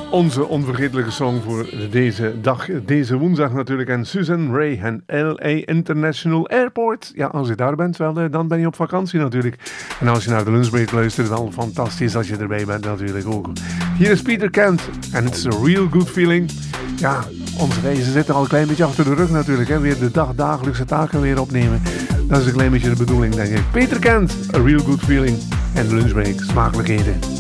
Onze onvergetelijke song voor deze dag, deze woensdag natuurlijk. En Susan Rae en LA International Airport. Ja, als je daar bent, wel, dan ben je op vakantie natuurlijk. En als je naar de lunchbreak luistert, wel fantastisch als je erbij bent natuurlijk ook. Hier is Peter Kent en It's a Real Good Feeling. Ja, onze reizen zitten al een klein beetje achter de rug natuurlijk. Hè. Weer de dagelijkse taken weer opnemen. Dat is een klein beetje de bedoeling, denk ik. Peter Kent, A Real Good Feeling. En de lunchbreak, smakelijkheden.